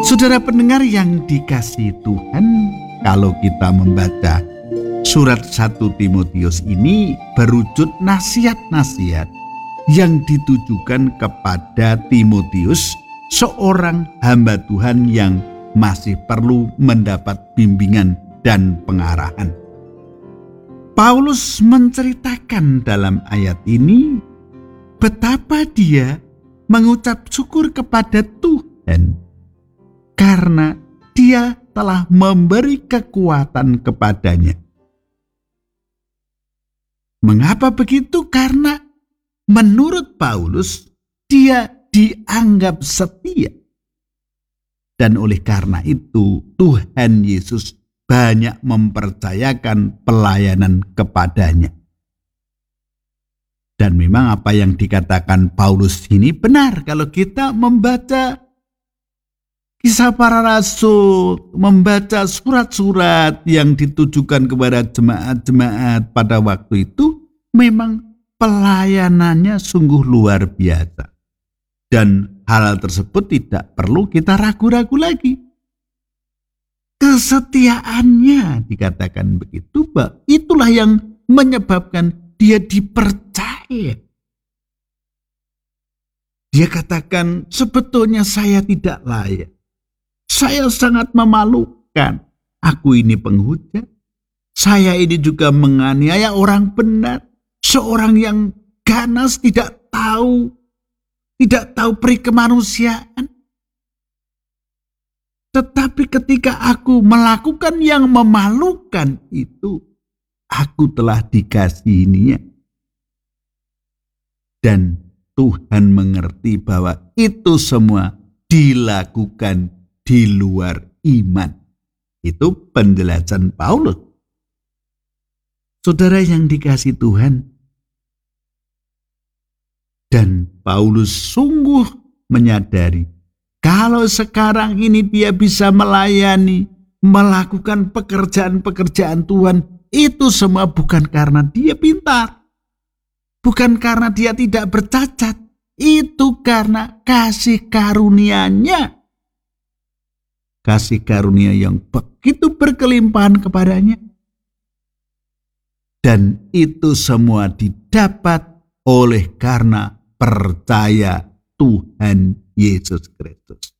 Saudara pendengar yang dikasihi Tuhan, kalau kita membaca surat 1 Timotius ini berwujud nasihat-nasihat yang ditujukan kepada Timotius, seorang hamba Tuhan yang masih perlu mendapat bimbingan dan pengarahan. Paulus menceritakan dalam ayat ini betapa dia mengucap syukur kepada Tuhan karena dia telah memberi kekuatan kepadanya. Mengapa begitu? Karena menurut Paulus dia dianggap setia. Dan oleh karena itu Tuhan Yesus banyak mempercayakan pelayanan kepadanya. Dan memang apa yang dikatakan Paulus ini benar kalau kita membaca Kisah Para Rasul, membaca surat-surat yang ditujukan kepada jemaat-jemaat pada waktu itu, memang pelayanannya sungguh luar biasa. Dan hal tersebut tidak perlu kita ragu-ragu lagi. Kesetiaannya dikatakan begitu, itulah yang menyebabkan dia dipercaya. Dia katakan, sebetulnya saya tidak layak. Saya sangat memalukan. Aku ini penghujat. Saya ini juga menganiaya orang benar. Seorang yang ganas, tidak tahu peri kemanusiaan. Tetapi ketika aku melakukan yang memalukan itu, aku telah dikasihinya. Dan Tuhan mengerti bahwa itu semua dilakukan di luar iman. Itu penjelasan Paulus. Saudara yang dikasihi Tuhan, dan Paulus sungguh menyadari kalau sekarang ini dia bisa melayani, melakukan pekerjaan-pekerjaan Tuhan, itu semua bukan karena dia pintar, bukan karena dia tidak bercacat, itu karena kasih karunia-Nya. Kasih karunia yang begitu berkelimpahan kepadanya. Dan itu semua didapat oleh karena percaya Tuhan Yesus Kristus.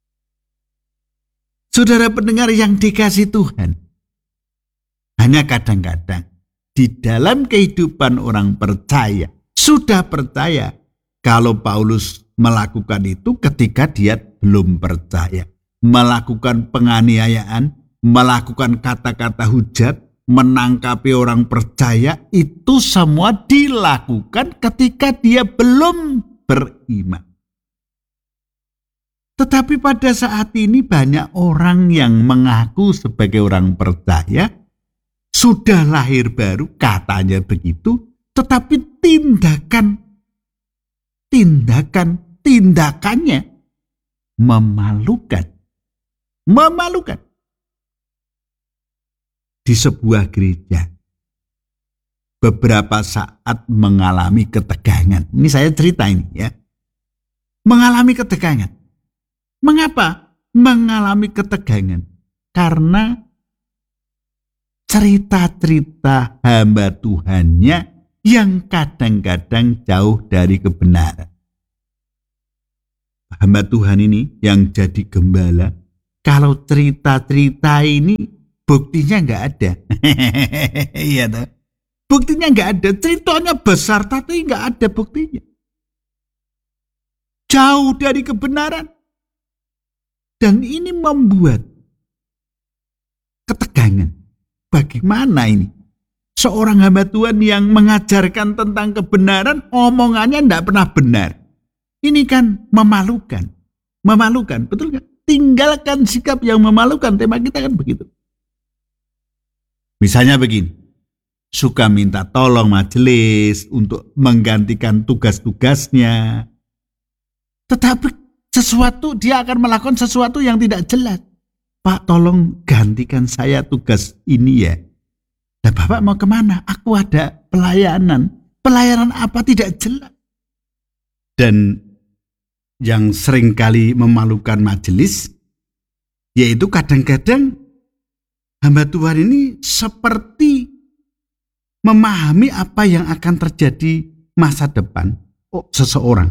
Saudara pendengar yang dikasihi Tuhan, hanya kadang-kadang di dalam kehidupan orang percaya, sudah percaya kalau Paulus melakukan itu ketika dia belum percaya. Melakukan penganiayaan, melakukan kata-kata hujat, menangkapi orang percaya, itu semua dilakukan ketika dia belum beriman. Tetapi pada saat ini banyak orang yang mengaku sebagai orang percaya, sudah lahir baru, katanya begitu, tetapi tindakannya memalukan. Di sebuah gereja, beberapa saat mengalami ketegangan. Ini saya cerita ini ya. Mengalami ketegangan. Mengapa mengalami ketegangan? Karena cerita-cerita hamba Tuhannya yang kadang-kadang jauh dari kebenaran. Hamba Tuhan ini yang jadi gembala, kalau cerita-cerita ini buktinya nggak ada. Iya toh? Buktinya nggak ada. Ceritanya besar tapi nggak ada buktinya. Jauh dari kebenaran. Dan ini membuat ketegangan. Bagaimana ini? Seorang hamba Tuhan yang mengajarkan tentang kebenaran, omongannya tidak pernah benar. Ini kan memalukan. Memalukan, betul kan? Tinggalkan sikap yang memalukan. Tema kita kan begitu. Misalnya begini, suka minta tolong majelis untuk menggantikan tugas-tugasnya. Tetapi dia akan melakukan sesuatu yang tidak jelas. Pak, tolong gantikan saya tugas ini ya. Nah, Bapak mau kemana? Aku ada pelayanan. Pelayanan apa tidak jelas. Dan yang seringkali memalukan majelis, Yaitu kadang-kadang hamba Tuhan ini seperti memahami apa yang akan terjadi masa depan seseorang.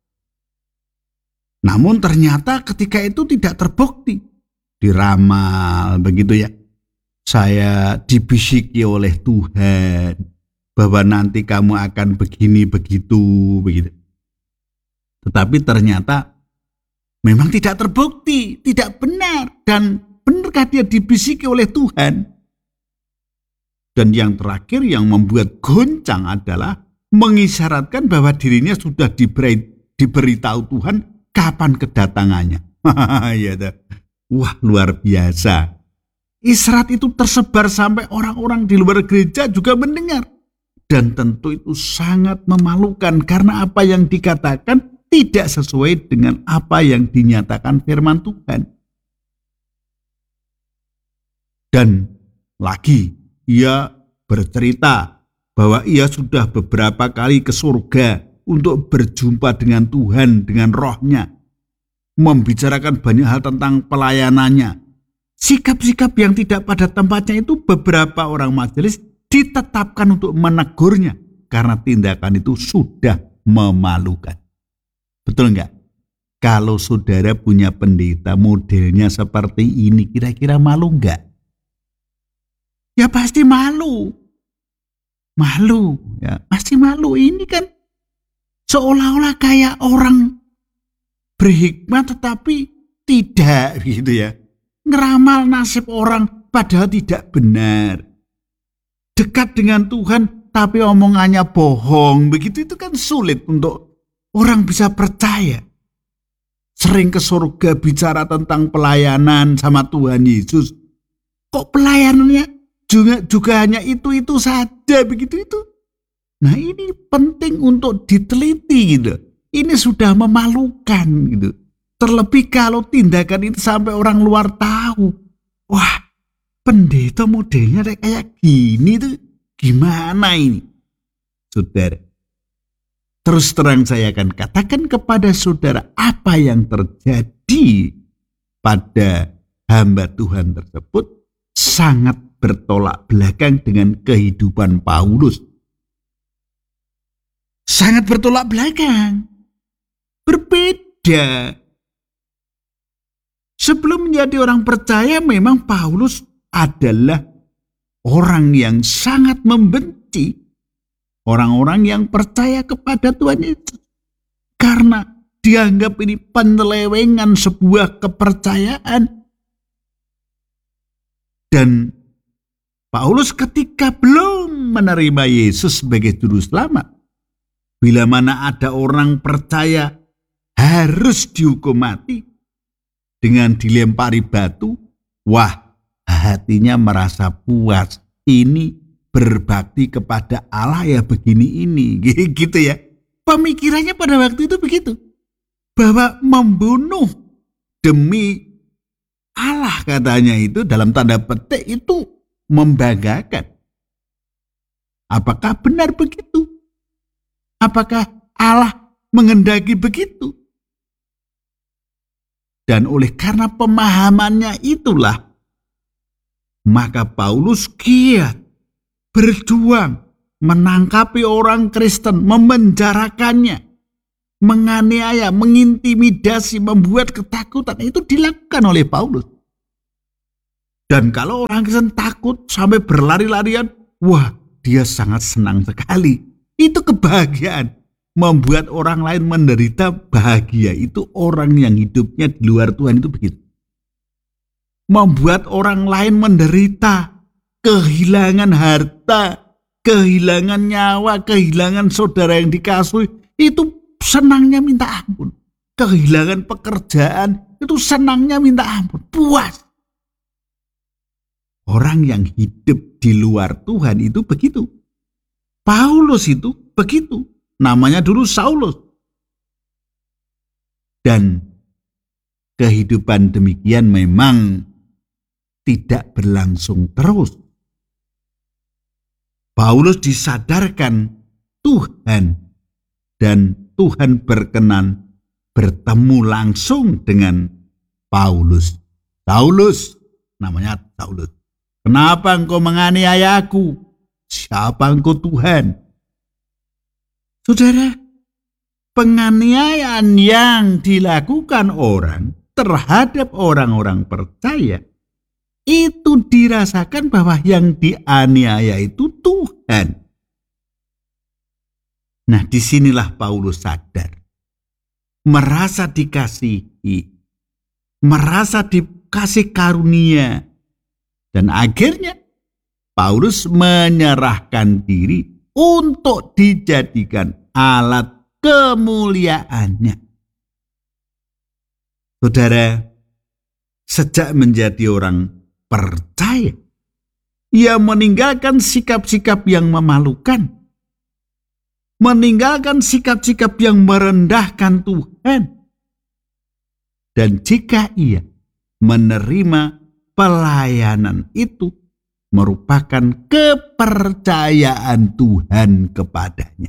Namun ternyata ketika itu tidak terbukti. Diramal begitu ya. Saya dibisiki oleh Tuhan bahwa nanti kamu akan begini begitu. Tetapi ternyata memang tidak terbukti, tidak benar. Dan benarkah dia dibisiki oleh Tuhan? Dan yang terakhir yang membuat goncang adalah mengisyaratkan bahwa dirinya sudah diberitahu Tuhan kapan kedatangannya. Wah, luar biasa. Isyarat itu tersebar sampai orang-orang di luar gereja juga mendengar. Dan tentu itu sangat memalukan karena apa yang dikatakan tidak sesuai dengan apa yang dinyatakan firman Tuhan. Dan lagi ia bercerita bahwa ia sudah beberapa kali ke surga untuk berjumpa dengan Tuhan, dengan rohnya. Membicarakan banyak hal tentang pelayanannya. Sikap-sikap yang tidak pada tempatnya itu beberapa orang majelis ditetapkan untuk menegurnya. Karena tindakan itu sudah memalukan. Betul enggak? Kalau saudara punya pendeta modelnya seperti ini, kira-kira malu enggak? Ya pasti malu. Malu, ya pasti malu. Ini kan seolah-olah kayak orang berhikmat tetapi tidak gitu ya. Ngeramal nasib orang padahal tidak benar. Dekat dengan Tuhan tapi omongannya bohong. Begitu itu kan sulit untuk orang bisa percaya. Sering ke surga bicara tentang pelayanan sama Tuhan Yesus. Kok pelayanannya juga hanya itu saja begitu itu. Nah ini penting untuk diteliti gitu. Ini sudah memalukan gitu. Terlebih kalau tindakan itu sampai orang luar tahu. Wah, pendeta modelnya kayak gini tuh gimana ini? Saudara, terus terang saya akan katakan kepada saudara apa yang terjadi pada hamba Tuhan tersebut sangat bertolak belakang dengan kehidupan Paulus. Sangat bertolak belakang. Berbeda. Sebelum menjadi orang percaya memang Paulus adalah orang yang sangat membenci orang-orang yang percaya kepada Tuhan Yesus. Karena dianggap ini penyelewengan sebuah kepercayaan. Dan Paulus ketika belum menerima Yesus sebagai juru selamat, bila mana ada orang percaya harus dihukum mati dengan dilempari batu, wah hatinya merasa puas. Ini berbakti kepada Allah ya begini ini, gitu ya. Pemikirannya pada waktu itu begitu. Bahwa membunuh demi Allah katanya itu dalam tanda petik itu membanggakan. Apakah benar begitu? Apakah Allah menghendaki begitu? Dan oleh karena pemahamannya itulah, maka Paulus giat berjuang menangkapi orang Kristen, memenjarakannya, menganiaya, mengintimidasi, membuat ketakutan. Itu dilakukan oleh Paulus. Dan kalau orang Kristen takut sampai berlari-larian, wah dia sangat senang sekali. Itu kebahagiaan. Membuat orang lain menderita bahagia. Itu orang yang hidupnya di luar Tuhan itu begitu. Membuat orang lain menderita, kehilangan harta, kehilangan nyawa, kehilangan saudara yang dikasihi, itu senangnya minta ampun. Kehilangan pekerjaan, itu senangnya minta ampun, puas. Orang yang hidup di luar Tuhan itu begitu. Paulus itu begitu. Namanya dulu Saulus. Dan kehidupan demikian memang tidak berlangsung terus. Paulus disadarkan Tuhan dan Tuhan berkenan bertemu langsung dengan Paulus. Saulus, namanya Saulus, kenapa engkau menganiaya aku? Siapa engkau Tuhan? Saudara, penganiayaan yang dilakukan orang terhadap orang-orang percaya itu dirasakan bahwa yang dianiaya itu Tuhan. Nah, disinilah Paulus sadar, merasa dikasihi, merasa dikasih karunia, dan akhirnya Paulus menyerahkan diri untuk dijadikan alat kemuliaannya. Saudara, sejak menjadi orang percaya, ia meninggalkan sikap-sikap yang memalukan, meninggalkan sikap-sikap yang merendahkan Tuhan. Dan jika ia menerima pelayanan itu, merupakan kepercayaan Tuhan kepadanya.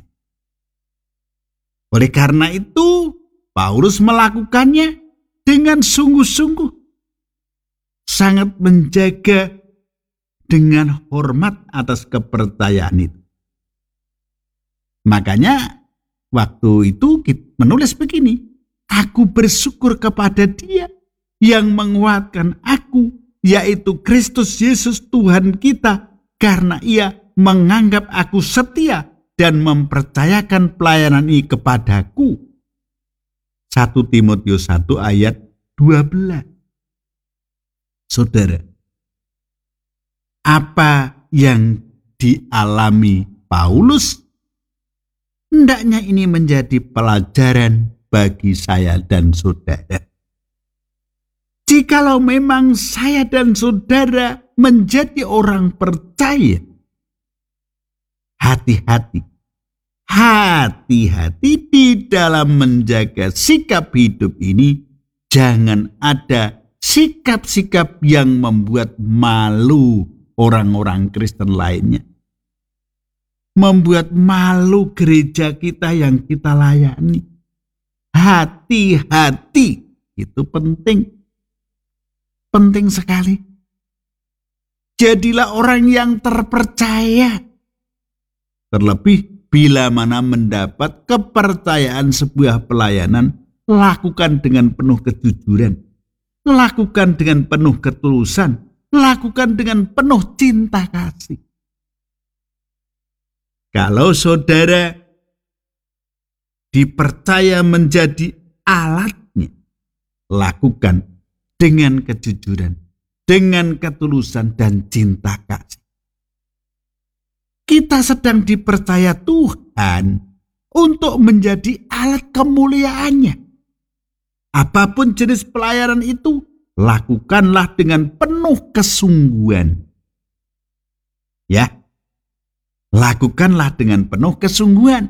Oleh karena itu, Paulus melakukannya dengan sungguh-sungguh, sangat menjaga dengan hormat atas kepercayaan itu. Makanya waktu itu menulis begini, aku bersyukur kepada Dia yang menguatkan aku, yaitu Kristus Yesus Tuhan kita, karena Ia menganggap aku setia dan mempercayakan pelayanan ini kepadaku. 1 Timotius 1 ayat 12. Saudara, apa yang dialami Paulus, hendaknya ini menjadi pelajaran bagi saya dan saudara. Jikalau memang saya dan saudara menjadi orang percaya, hati-hati di dalam menjaga sikap hidup ini. Jangan ada sikap-sikap yang membuat malu orang-orang Kristen lainnya, membuat malu gereja kita yang kita layani. Hati-hati, itu penting sekali. Jadilah orang yang terpercaya. Terlebih bila mana mendapat kepercayaan sebuah pelayanan, lakukan dengan penuh kejujuran, lakukan dengan penuh ketulusan, lakukan dengan penuh cinta kasih. Kalau saudara dipercaya menjadi alatnya, lakukan dengan kejujuran, dengan ketulusan dan cinta kasih. Kita sedang dipercaya Tuhan untuk menjadi alat kemuliaannya. Apapun jenis pelayanan itu, lakukanlah dengan penuh kesungguhan. Ya, lakukanlah dengan penuh kesungguhan.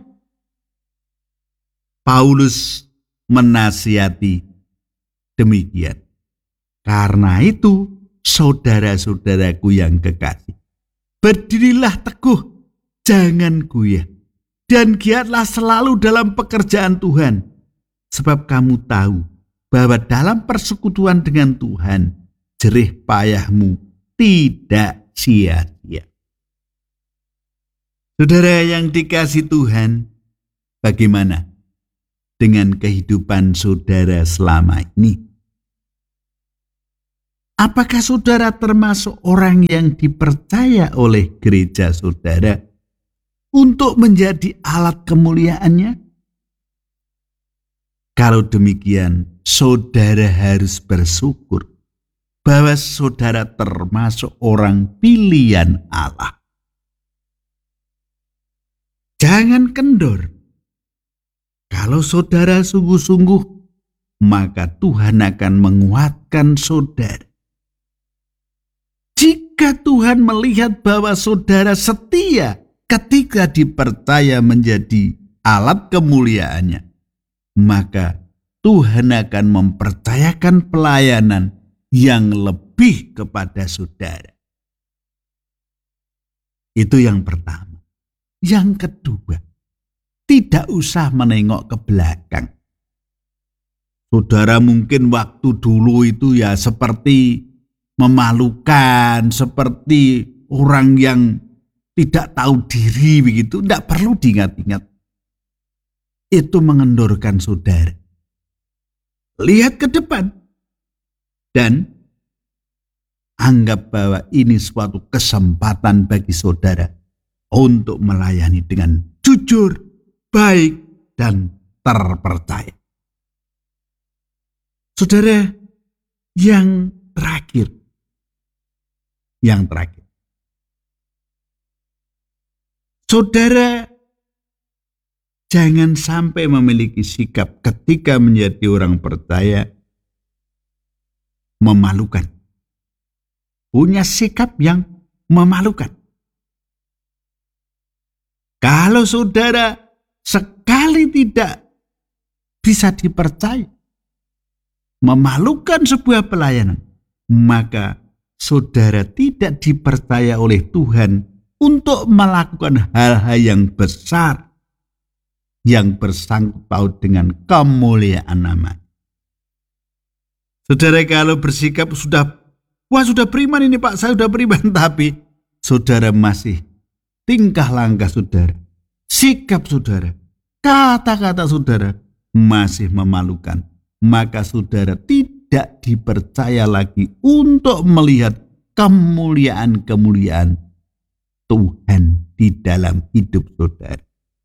Paulus menasihati demikian. Karena itu, saudara-saudaraku yang kekasih, berdirilah teguh, jangan goyah, dan giatlah selalu dalam pekerjaan Tuhan, sebab kamu tahu bahwa dalam persekutuan dengan Tuhan, jerih payahmu tidak sia-sia. Saudara yang dikasih Tuhan, bagaimana dengan kehidupan saudara selama ini? Apakah saudara termasuk orang yang dipercaya oleh gereja saudara untuk menjadi alat kemuliaannya? Kalau demikian, saudara harus bersyukur bahwa saudara termasuk orang pilihan Allah. Jangan kendor. Kalau saudara sungguh-sungguh, maka Tuhan akan menguatkan saudara. Jika Tuhan melihat bahwa saudara setia ketika dipercaya menjadi alat kemuliaannya, maka Tuhan akan mempercayakan pelayanan yang lebih kepada saudara. Itu yang pertama. Yang kedua, tidak usah menengok ke belakang. Saudara mungkin waktu dulu itu ya seperti memalukan, seperti orang yang tidak tahu diri begitu. Tidak perlu diingat-ingat. Itu mengendorkan saudara. Lihat ke depan. Dan anggap bahwa ini suatu kesempatan bagi saudara untuk melayani dengan jujur, baik, dan terpercaya. Saudara, yang terakhir. Saudara, jangan sampai memiliki sikap ketika menjadi orang percaya memalukan. Punya sikap yang memalukan. Kalau saudara sekali tidak bisa dipercaya, memalukan sebuah pelayanan, maka saudara tidak dipercaya oleh Tuhan untuk melakukan hal-hal yang besar yang bersangkut paut dengan kemuliaan nama. Saudara kalau bersikap sudah beriman ini Pak, saya sudah beriman, tapi saudara masih tingkah langkah saudara, sikap saudara, kata-kata saudara masih memalukan, maka saudara tidak dipercaya lagi untuk melihat kemuliaan-kemuliaan Tuhan di dalam hidup saudara.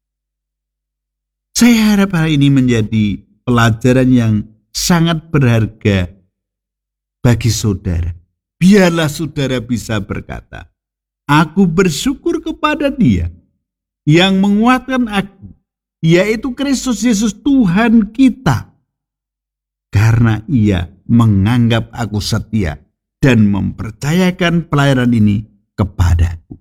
Saya harap hal ini menjadi pelajaran yang sangat berharga bagi saudara. Biarlah saudara bisa berkata, aku bersyukur kepada Dia yang menguatkan aku, yaitu Kristus Yesus Tuhan kita. Karena Ia menganggap aku setia dan mempercayakan pelayanan ini kepadaku.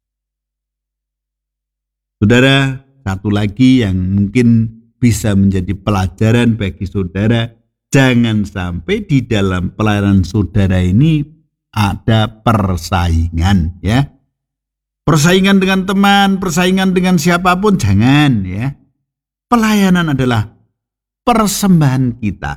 Saudara, satu lagi yang mungkin bisa menjadi pelajaran bagi saudara, jangan sampai di dalam pelayanan saudara ini ada persaingan ya. Persaingan dengan teman, persaingan dengan siapapun jangan ya. Pelayanan adalah persembahan kita,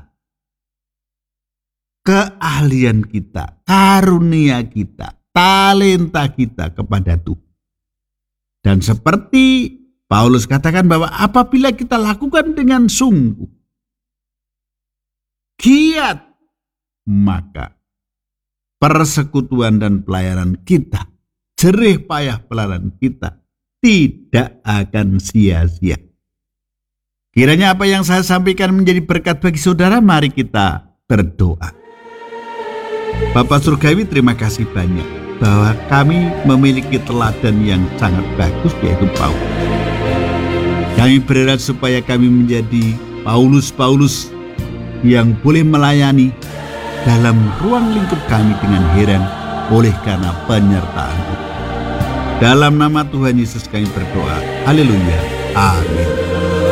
keahlian kita, karunia kita, talenta kita kepada Tuhan. Dan seperti Paulus katakan bahwa apabila kita lakukan dengan sungguh, giat, maka persekutuan dan pelayanan kita, jerih payah pelayanan kita tidak akan sia-sia. Kiranya apa yang saya sampaikan menjadi berkat bagi saudara. Mari kita berdoa. Bapa Surgawi, terima kasih banyak bahwa kami memiliki teladan yang sangat bagus, yaitu Paulus. Kami berharap supaya kami menjadi Paulus-Paulus yang boleh melayani dalam ruang lingkup kami dengan heran oleh karena penyertaan. Dalam nama Tuhan Yesus kami berdoa. Haleluya. Amin.